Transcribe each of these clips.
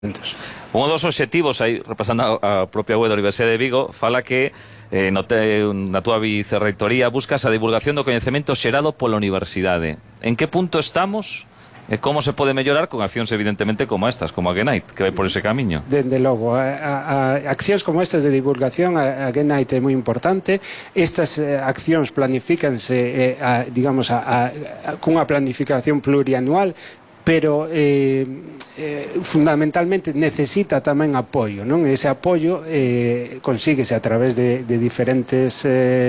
Un dos obxectivos, aí, repasando a propia web da Universidade de Vigo, fala que na túa vicerrectoría buscas a divulgación do coñecemento xerado pola universidade. En que punto estamos e como se pode mellorar con accións evidentemente como estas, como a Genite, que vai por ese camiño? Dende logo, accións como estas de divulgación, a Genite é moi importante. Estas accións planifícanse, digamos, cunha planificación plurianual, pero fundamentalmente necesita tamén apoio, non? Ese apoio consíguese a través de diferentes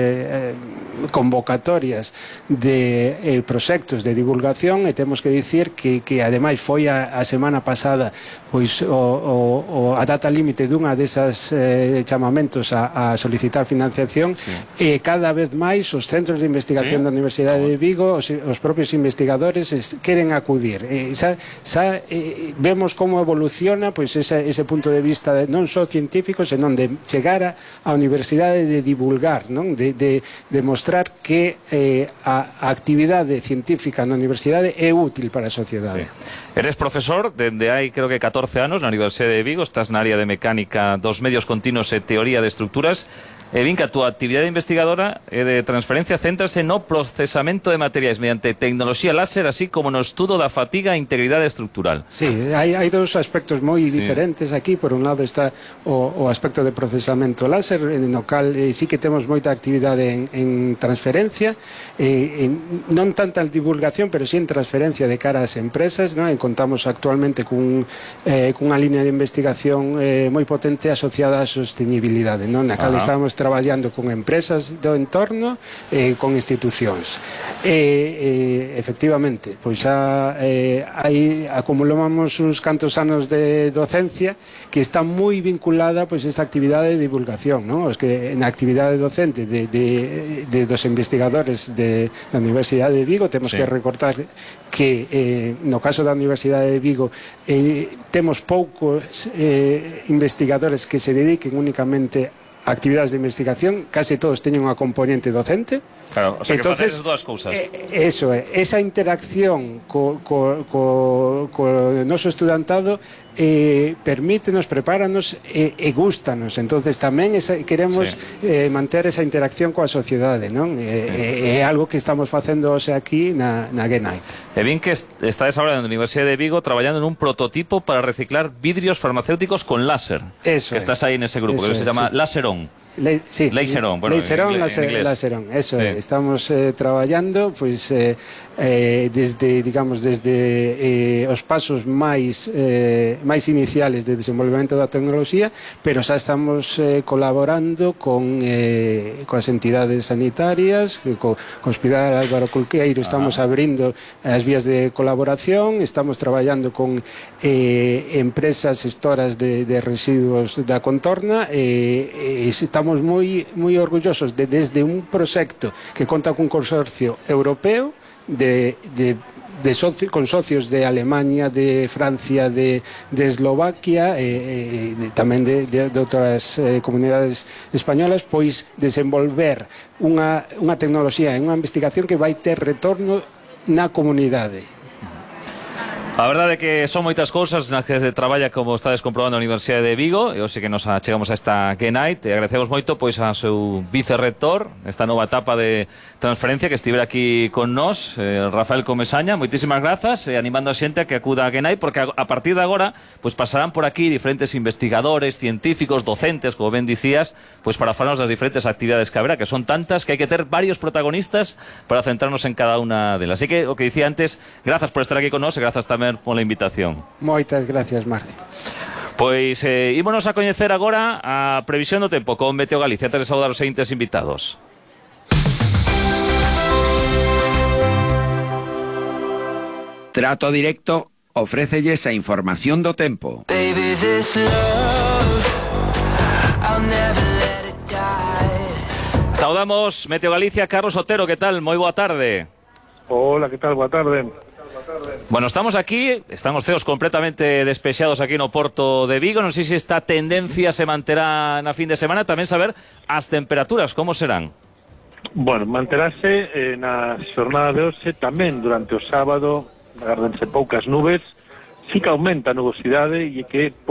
convocatorias de proxectos de divulgación, e temos que dicir que ademais foi a semana pasada pois a data límite dunha desas chamamentos a solicitar financiación, e cada vez máis os centros de investigación da Universidade de Vigo, os propios investigadores queren acudir. Vemos como evoluciona pois ese punto de vista non só científico, senón de chegar á universidade, de divulgar, non? De mostrar que a actividade científica na universidade é útil para a sociedade. Eres profesor dende hai creo que 14 anos na Universidade de Vigo, estás na área de mecánica dos medios continuos e teoría de estructuras. E vin que a túa actividade investigadora e de transferencia céntrase no procesamento de materiais mediante tecnoloxía láser, así como no estudo da fatiga e integridade estructural. Sí, hai dous aspectos moi diferentes aquí. Por un lado está o aspecto de procesamento láser, no cal sí que temos moita actividade en transferencia, non tanta en divulgación, pero sí en transferencia de cara ás empresas, non? E contamos actualmente cunha línea de investigación moi potente asociada á sostenibilidade, non? Na cal estamos traballando con empresas do entorno e con institucións. Efectivamente, pois aí acumulamos uns cantos anos de docencia que está moi vinculada pois esta actividade de divulgación, non? Os que na actividade docente dos investigadores da Universidade de Vigo temos que recortar que no caso da Universidade de Vigo temos poucos investigadores que se dediquen únicamente actividades de investigación, case todos teñen unha componente docente. Claro, o sea, entonces, que facedes dúas cousas. Eso é, esa interacción co noso estudantado permítenos, prepáranos e gústanos. Entonces tamén queremos manter esa interacción coa sociedade, non? É algo que estamos facendo hoxe aquí na Genite. E vin que estades agora na Universidade de Vigo traballando nun prototipo para reciclar vidrios farmacéuticos con láser. Eso que estás aí nese grupo, que se chama Laseron. Laseron, bueno, Laseron, eso é. Estamos traballando pois desde os pasos máis iniciales de desenvolvemento da tecnoloxía, pero xa estamos colaborando con as entidades sanitarias, co Hospital Álvaro Cunqueiro estamos abrindo as vías de colaboración, estamos traballando con empresas gestoras de residuos da contorna, e estamos moi orgullosos desde un proxecto que conta cun consorcio europeo con socios de Alemania, de Francia, de Eslovaquia, tamén de outras comunidades españolas, pois desenvolver unha tecnoloxía e unha investigación que vai ter retorno na comunidade. A verdade é que son moitas cousas nas que se traballa, como estades comprobando, na Universidade de Vigo, e hoxe que nos chegamos a esta Genite, e agradecemos moito pois a seu vicerrector esta nova etapa de transferencia que estivera aquí con nós, Rafael Comesaña. Moitísimas grazas, e animando a xente a que acuda a Genite, porque a partir de agora pois pasarán por aquí diferentes investigadores, científicos, docentes, como ben dicías, pois para falarnos das diferentes actividades que haberá, que son tantas que hai que ter varios protagonistas para centrarnos en cada unha delas. Así que, o que dicía antes, grazas por estar aquí con nós, e grazas tamén pola invitación. Moitas gracias, Marci. Pois ímonos a coñecer agora a previsión do tempo con Meteo Galicia. Antes de saudar os seguintes invitados. Trato Directo ofrécelles a información do tempo. Saudamos Meteo Galicia, Carlos Otero, que tal? Moi boa tarde. Hola, que tal? Boa tarde. Bueno, estamos aquí, estamos ceos completamente despexados aquí no Porto de Vigo. Non sei se esta tendencia se manterá na fin de semana. Tamén saber as temperaturas, como serán? Bueno, manterase na xornada de hoxe, tamén durante o sábado, agárdense poucas nubes, sí que aumenta a nubosidade e que